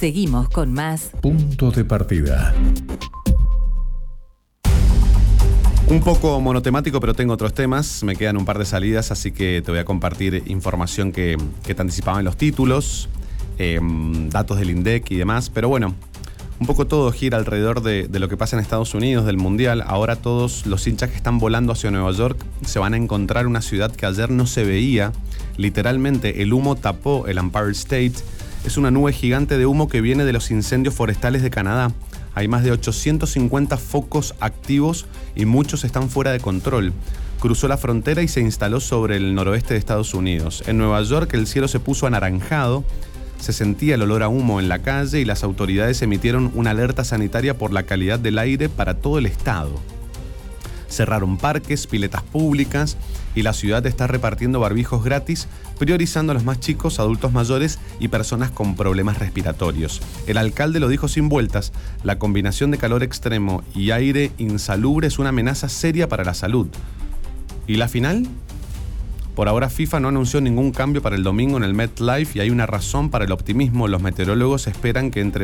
Seguimos con más Punto de Partida. Un poco monotemático, pero tengo otros temas. Me quedan un par de salidas, así que te voy a compartir información que te anticipaba en los títulos, datos del INDEC y demás. Pero bueno, un poco todo gira alrededor de lo que pasa en Estados Unidos, del Mundial. Ahora todos los hinchas que están volando hacia Nueva York se van a encontrar una ciudad que ayer no se veía. Literalmente, el humo tapó el Empire State. Es una nube gigante de humo que viene de los incendios forestales de Canadá. Hay más de 850 focos activos y muchos están fuera de control. Cruzó la frontera y se instaló sobre el noroeste de Estados Unidos. En Nueva York el cielo se puso anaranjado, se sentía el olor a humo en la calle y las autoridades emitieron una alerta sanitaria por la calidad del aire para todo el estado. Cerraron parques, piletas públicas y la ciudad está repartiendo barbijos gratis, priorizando a los más chicos, adultos mayores y personas con problemas respiratorios. El alcalde lo dijo sin vueltas: la combinación de calor extremo y aire insalubre es una amenaza seria para la salud. ¿Y la final? Por ahora FIFA no anunció ningún cambio para el domingo en el MetLife y hay una razón para el optimismo. Los meteorólogos esperan que entre